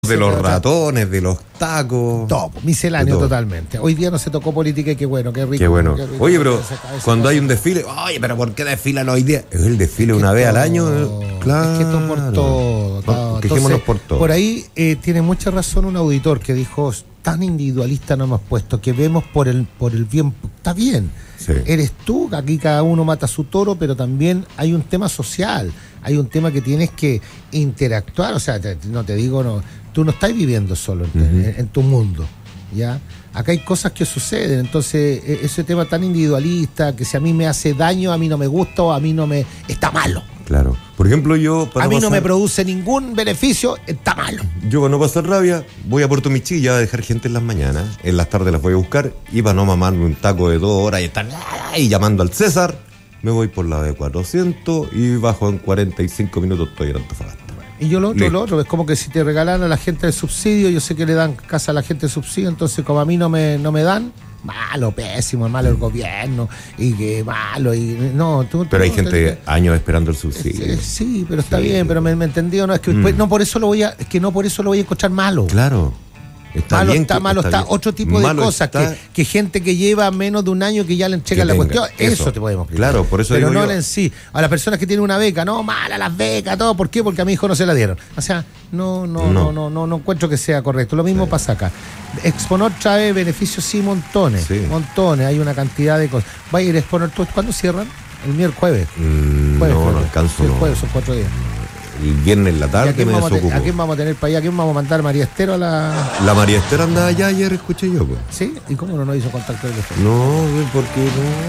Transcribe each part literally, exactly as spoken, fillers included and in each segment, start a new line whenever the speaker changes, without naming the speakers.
De los ratones, de los tacos.
Todo, misceláneo totalmente. Hoy día no se tocó política y qué bueno, qué rico.
Qué bueno.
Qué rico,
oye, pero cuando hay un desfile, oye, pero ¿por qué desfilan hoy día? Es el desfile es una vez todo, al año. Claro.
Es que todo por todo. todo.
Entonces, por todo.
Por ahí eh, tiene mucha razón un auditor que dijo, tan individualista no hemos puesto, que vemos por el, por el bien. Está bien. Sí. Eres tú, aquí cada uno mata su toro, pero también hay un tema social. Hay un tema que tienes que interactuar. O sea, te, no te digo, no. Tú no estás viviendo solo en, uh-huh. en, en tu mundo, ¿ya? Acá hay cosas que suceden, entonces ese tema tan individualista, que si a mí me hace daño, a mí no me gusta o a mí no me... está malo.
Claro. Por ejemplo, yo...
Para a mí pasar, no me produce ningún beneficio, está malo.
Yo para no pasar rabia, voy a Puerto Michilla a dejar gente en las mañanas, en las tardes las voy a buscar, y para no mamarme un taco de dos horas y estar ahí llamando al César, me voy por la B cuatrocientos y bajo en cuarenta y cinco minutos estoy en Antofagasta.
Y yo lo otro, lo otro, es como que si te regalan a la gente el subsidio, yo sé que le dan casa a la gente el subsidio, entonces como a mí no me, no me dan, malo, pésimo, malo el gobierno, y que malo, y no. Tú,
pero
tú,
hay
no,
gente
te,
años esperando el subsidio.
Sí, sí pero está sí. bien, pero me, me entendió, no, es que
mm.
no por eso lo voy a, es que no por eso lo voy a encontrar malo.
Claro. Está
malo
bien
está,
que,
malo está,
está
otro tipo de
malo
cosas,
está,
que, que gente que lleva menos de un año que ya le entregan la cuestión, eso, eso te podemos explicar.
Claro, por eso
pero
digo
no
yo.
en sí, a las personas que tienen una beca, no, mala las becas, todo, ¿por qué? Porque a mi hijo no se la dieron. O sea, no, no, no, no, no, no, no encuentro que sea correcto. Lo mismo sí. pasa acá. Exponor trae beneficios, sí, montones, sí. montones, hay una cantidad de cosas. Va a ir a Exponor, ¿cuándo cierran? El miércoles, jueves.
Mm,
jueves
no,
jueves.
no alcanzo.
Sí, el
no.
jueves, son cuatro días.
El viernes en la tarde me desocupo.
¿A quién vamos a tener para allá? ¿A quién vamos a mandar? ¿María Estero a la...?
La María Estero andaba allá ayer, escuché yo, pues.
¿Sí? ¿Y cómo no nos hizo contacto de teléfono?
No, ¿por qué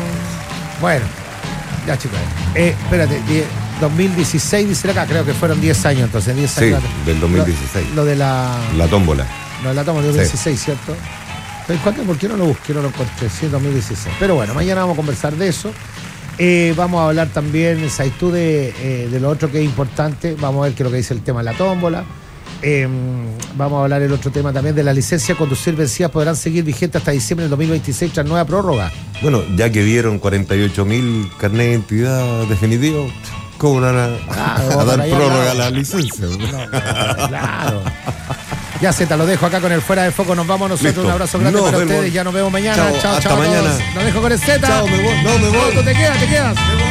no?
Bueno, ya chicos. Eh, espérate, dos mil dieciséis dice acá, creo que fueron diez años entonces. diez
sí,
años,
del dos mil dieciséis.
Lo, lo de la...
La tómbola.
Lo de la tómbola del dos mil dieciséis, sí. ¿Cierto? Entonces, ¿por qué no lo busqué? No lo encontré, sí, dos mil dieciséis. Pero bueno, mañana vamos a conversar de eso. Eh, vamos a hablar también, ¿sabes tú? De, eh, de lo otro que es importante. Vamos a ver qué es lo que dice el tema de la tómbola. Eh, vamos a hablar el otro tema también de la licencia de conducir vencidas. Podrán seguir vigentes hasta diciembre del dos mil veintiséis tras nueva prórroga.
Bueno, ya que vieron cuarenta y ocho mil carnet de identidad definitivos, ¿cómo van a, claro, a dar prórroga a la licencia?
No, claro. Ya se te lo dejo acá con el Fuera de Foco. Nos vamos nosotros.
Listo.
Un abrazo grande
nos
para
vemos.
ustedes. Ya nos vemos mañana.
Chao,
chao,
hasta
chao.
mañana.
Nos dejo con el Z.
Chao, me voy. No, me voy.
No, tú te quedas, te quedas.